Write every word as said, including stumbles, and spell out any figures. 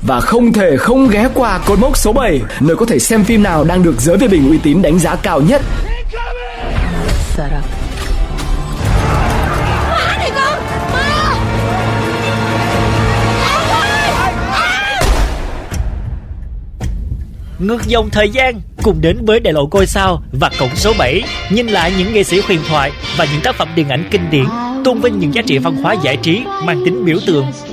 Và không thể không ghé qua cột mốc số bảy, nơi có thể xem phim nào đang được giới phê bình uy tín đánh giá cao nhất. Ngược dòng thời gian cùng đến với đại lộ ngôi sao và cổng số bảy, nhìn lại những nghệ sĩ huyền thoại và những tác phẩm điện ảnh kinh điển, tôn vinh những giá trị văn hóa giải trí mang tính biểu tượng